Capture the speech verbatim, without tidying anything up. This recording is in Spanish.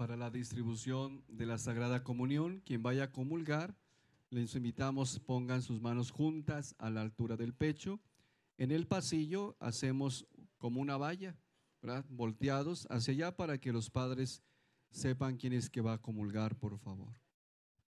para la distribución de la Sagrada Comunión. Quien vaya a comulgar, les invitamos pongan sus manos juntas a la altura del pecho. En el pasillo hacemos como una valla, ¿verdad?, volteados hacia allá para que los padres sepan quién es que va a comulgar, por favor.